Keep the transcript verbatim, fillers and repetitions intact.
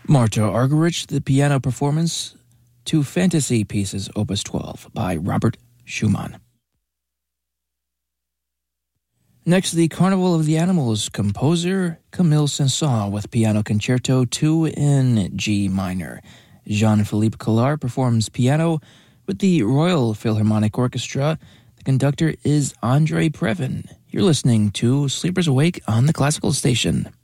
Marta Argerich, the piano performance to Fantasy Pieces, Opus twelve, by Robert Schumann. Next, the Carnival of the Animals, composer Camille Saint-Saëns with Piano Concerto two in G minor. Jean-Philippe Collard performs piano with the Royal Philharmonic Orchestra. The conductor is André Previn. You're listening to Sleepers Awake on the Classical Station.